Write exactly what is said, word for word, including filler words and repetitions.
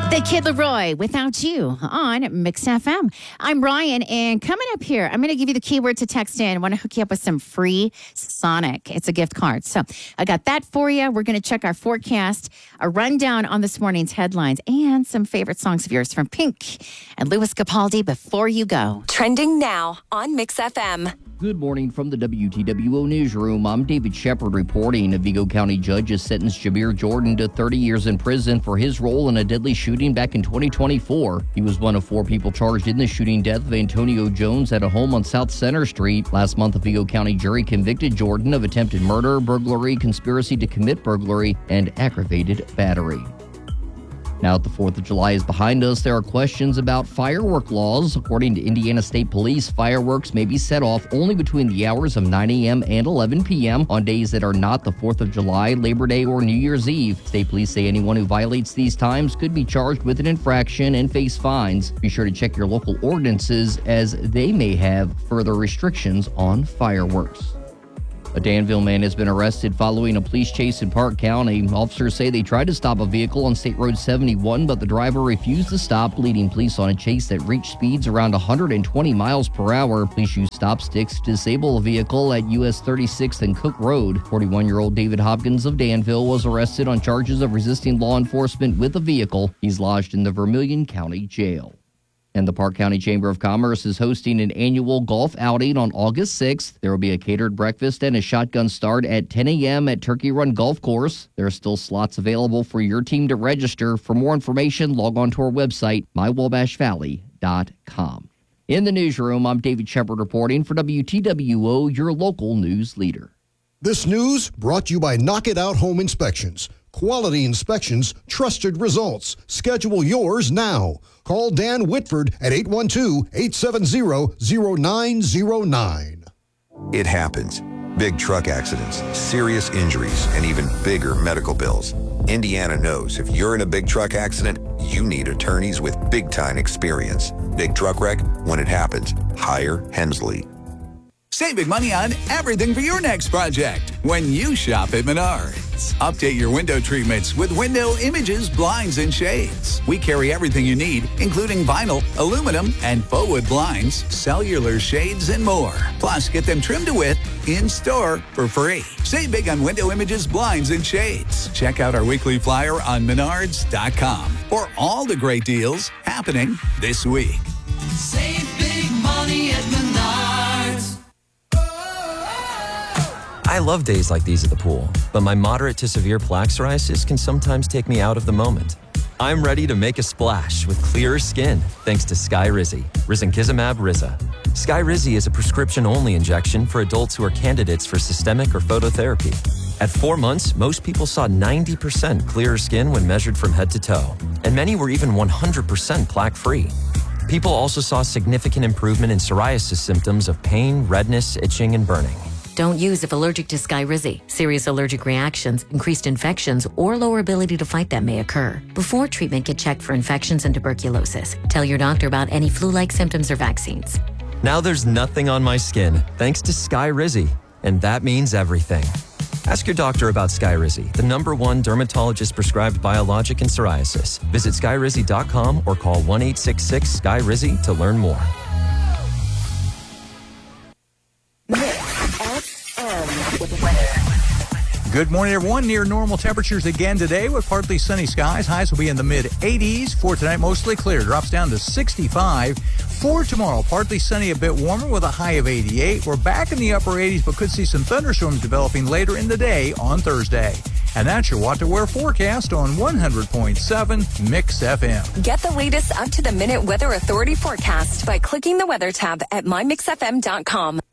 The Kid Leroy, Without You, on Mix F M. I'm Ryan, and coming up here, I'm going to give you the keyword to text in. I want to hook you up with some free Sonic. It's a gift card. So I got that for you. We're going to check our forecast, a rundown on this morning's headlines, and some favorite songs of yours from Pink and Louis Capaldi before you go. Trending now on Mix F M. Good morning from the W T W O Newsroom. I'm David Shepard reporting. A Vigo County judge has sentenced Jabir Jordan to thirty years in prison for his role in a deadly shooting back in twenty twenty-four. He was one of four people charged in the shooting death of Antonio Jones at a home on South Center Street. Last month, a Vigo County jury convicted Jordan of attempted murder, burglary, conspiracy to commit burglary, and aggravated battery. Now that the fourth of July is behind us, there are questions about firework laws. According to Indiana State Police, fireworks may be set off only between the hours of nine a.m. and eleven p.m. on days that are not the fourth of July, Labor Day, or New Year's Eve. State Police say anyone who violates these times could be charged with an infraction and face fines. Be sure to check your local ordinances, as they may have further restrictions on fireworks. A Danville man has been arrested following a police chase in Park County. Officers say they tried to stop a vehicle on State Road seventy-one, but the driver refused to stop, leading police on a chase that reached speeds around one hundred twenty miles per hour. Police used stop sticks to disable a vehicle at U S thirty-sixth and Cook Road. forty-one-year-old David Hopkins of Danville was arrested on charges of resisting law enforcement with a vehicle. He's lodged in the Vermilion County Jail. And the Park County Chamber of Commerce is hosting an annual golf outing on August sixth. There will be a catered breakfast and a shotgun start at ten a.m. at Turkey Run Golf Course. There are still slots available for your team to register. For more information, log on to our website, my wabash valley dot com. In the newsroom, I'm David Shepard reporting for W T W O, your local news leader. This news brought to you by Knock It Out Home Inspections. Quality inspections, trusted results. Schedule yours now. Call Dan Whitford at eight one two, eight seven zero, zero nine zero nine. It happens. Big truck accidents, serious injuries, and even bigger medical bills. Indiana knows if you're in a big truck accident, you need attorneys with big-time experience. Big truck wreck, when it happens, hire Hensley. Save big money on everything for your next project when you shop at Menards. Update your window treatments with Window Images, Blinds, and Shades. We carry everything you need, including vinyl, aluminum, and faux wood blinds, cellular shades, and more. Plus, get them trimmed to width in-store for free. Save big on Window Images, Blinds, and Shades. Check out our weekly flyer on menards dot com for all the great deals happening this week. Save big money at Menards. I love days like these at the pool, but my moderate to severe plaque psoriasis can sometimes take me out of the moment. I'm ready to make a splash with clearer skin thanks to Skyrizi, risankizumab Riza. Skyrizi is a prescription-only injection for adults who are candidates for systemic or phototherapy. At four months, most people saw ninety percent clearer skin when measured from head to toe, and many were even one hundred percent plaque-free. People also saw significant improvement in psoriasis symptoms of pain, redness, itching, and burning. Don't use if allergic to Skyrizi. Serious allergic reactions, increased infections, or lower ability to fight them may occur. Before treatment, get checked for infections and tuberculosis. Tell your doctor about any flu-like symptoms or vaccines. Now there's nothing on my skin, thanks to Skyrizi, and that means everything. Ask your doctor about Skyrizi, the number one dermatologist-prescribed biologic in psoriasis. Visit skyrizi dot com or call one eight six six, S K Y R I Z Y to learn more. Good morning, everyone. Near normal temperatures again today with partly sunny skies. Highs will be in the mid eighties. For tonight, mostly clear. Drops down to sixty-five. For tomorrow, partly sunny, a bit warmer with a high of eighty-eight. We're back in the upper eighties, but could see some thunderstorms developing later in the day on Thursday. And that's your What to Wear forecast on one hundred point seven Mix F M. Get the latest up-to-the-minute Weather Authority forecast by clicking the weather tab at my mix f m dot com.